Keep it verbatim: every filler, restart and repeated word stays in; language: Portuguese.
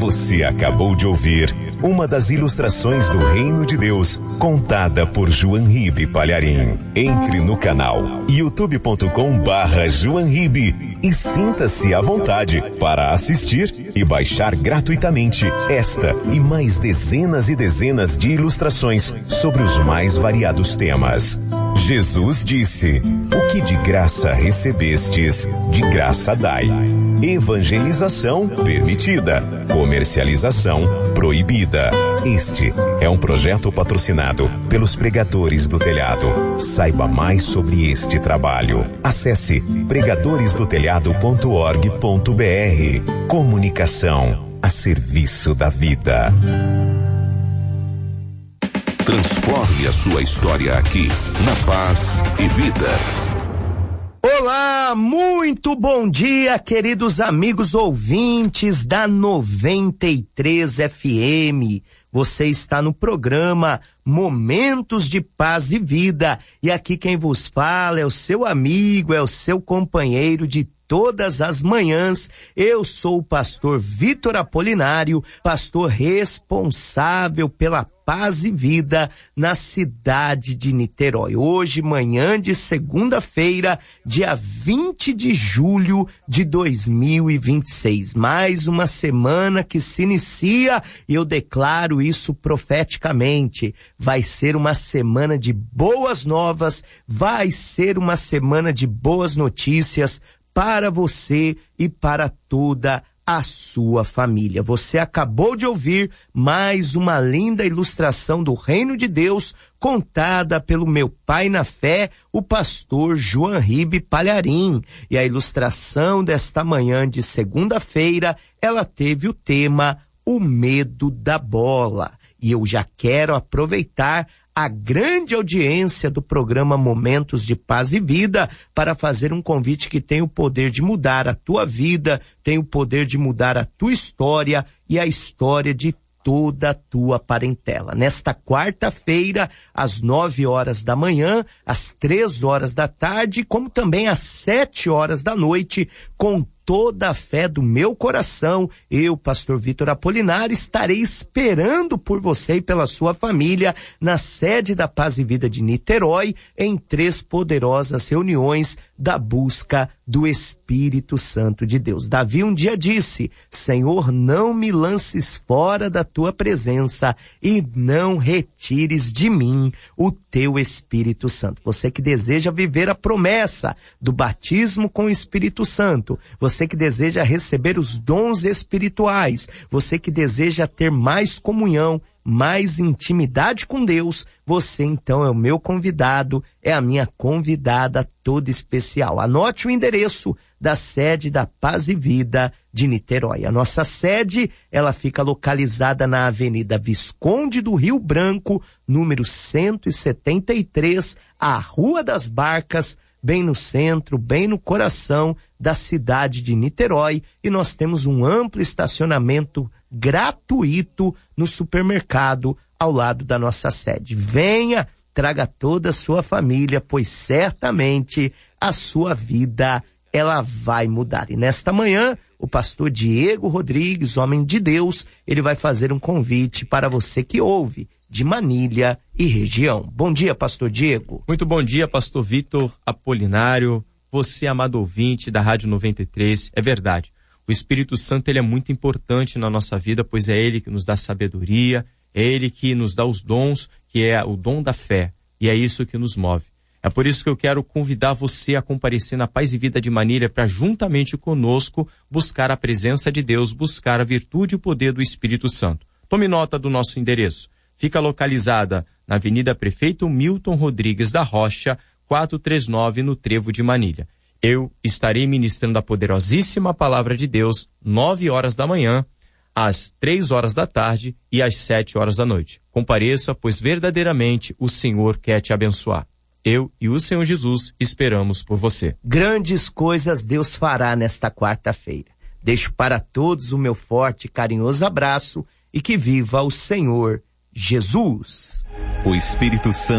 Você acabou de ouvir uma das ilustrações do Reino de Deus, contada por João Ribe Palharim. Entre no canal youtube ponto com barra João Ribe e sinta-se à vontade para assistir e baixar gratuitamente esta e mais dezenas e dezenas de ilustrações sobre os mais variados temas. Jesus disse: o que de graça recebestes, de graça dai. Evangelização permitida, comercialização proibida. Este é um projeto patrocinado pelos Pregadores do Telhado. Saiba mais sobre este trabalho. Acesse pregadores do telhado ponto org ponto br. Comunicação a serviço da vida. Transforme a sua história aqui, na Paz e Vida. Olá, muito bom dia, queridos amigos ouvintes da noventa e três F M. Você está no programa Momentos de Paz e Vida. E aqui quem vos fala é o seu amigo, é o seu companheiro de todas as manhãs. Eu sou o pastor Vitor Apolinário, pastor responsável pela Paz e Vida na cidade de Niterói. Hoje, manhã de segunda-feira, dia vinte de julho de dois mil e vinte e seis. Mais uma semana que se inicia e eu declaro isso profeticamente. Vai ser uma semana de boas novas, vai ser uma semana de boas notícias para você e para toda a sua família. Você acabou de ouvir mais uma linda ilustração do Reino de Deus, contada pelo meu pai na fé, o pastor João Ribe Palharim. E a ilustração desta manhã de segunda-feira, ela teve o tema O Medo da Bola. E eu já quero aproveitar a grande audiência do programa Momentos de Paz e Vida para fazer um convite que tem o poder de mudar a tua vida, tem o poder de mudar a tua história e a história de toda a tua parentela. Nesta quarta-feira, às nove horas da manhã, às três horas da tarde, como também às sete horas da noite, com toda a fé do meu coração, eu, pastor Vitor Apolinário, estarei esperando por você e pela sua família na sede da Paz e Vida de Niterói, em três poderosas reuniões da busca do Espírito Santo de Deus. Davi um dia disse: Senhor, não me lances fora da tua presença e não retires de mim o teu Espírito Santo. Você que deseja viver a promessa do batismo com o Espírito Santo, você que deseja receber os dons espirituais, você que deseja ter mais comunhão, mais intimidade com Deus, você então é o meu convidado, é a minha convidada toda especial. Anote o endereço da sede da Paz e Vida de Niterói. A nossa sede, ela fica localizada na Avenida Visconde do Rio Branco, número cento e setenta e três, a Rua das Barcas, bem no centro, bem no coração da cidade de Niterói, e nós temos um amplo estacionamento gratuito no supermercado ao lado da nossa sede. Venha, traga toda a sua família, pois certamente a sua vida ela vai mudar. E nesta manhã, o pastor Diego Rodrigues, homem de Deus, ele vai fazer um convite para você que ouve de Manilha e região. Bom dia, pastor Diego. Muito bom dia, pastor Vitor Apolinário, você, amado ouvinte da Rádio noventa e três. É verdade, o Espírito Santo ele é muito importante na nossa vida, pois é ele que nos dá sabedoria, é ele que nos dá os dons, que é o dom da fé, e é isso que nos move. É por isso que eu quero convidar você a comparecer na Paz e Vida de Manilha para, juntamente conosco, buscar a presença de Deus, buscar a virtude e o poder do Espírito Santo. Tome nota do nosso endereço. Fica localizada na Avenida Prefeito Milton Rodrigues da Rocha, quatrocentos e trinta e nove, no Trevo de Manilha. Eu estarei ministrando a poderosíssima Palavra de Deus, nove horas da manhã, às três horas da tarde e às sete horas da noite. Compareça, pois verdadeiramente o Senhor quer te abençoar. Eu e o Senhor Jesus esperamos por você. Grandes coisas Deus fará nesta quarta-feira. Deixo para todos o meu forte e carinhoso abraço e que viva o Senhor Jesus. O Espírito Santo